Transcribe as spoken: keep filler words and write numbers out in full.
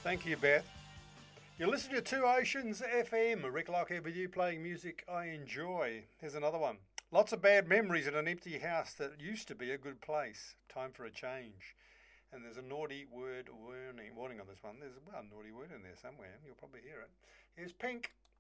Thank you, Beth. You're listening to Two Oceans F M. Rick Lock here with you, playing music I enjoy. Here's another one. Lots of bad memories in an empty house that used to be a good place. Time for a change. And there's a naughty word warning, warning on this one. There's well, a naughty word in there somewhere. You'll probably hear it. Here's Pink.